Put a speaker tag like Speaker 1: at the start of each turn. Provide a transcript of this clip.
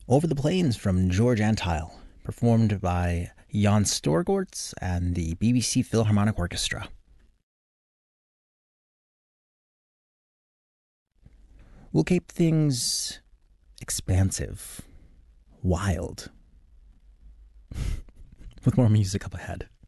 Speaker 1: Over the Plains from George Antile, performed by Jan Storgorts and the BBC Philharmonic Orchestra. We'll keep things expansive, wild, with more music up ahead.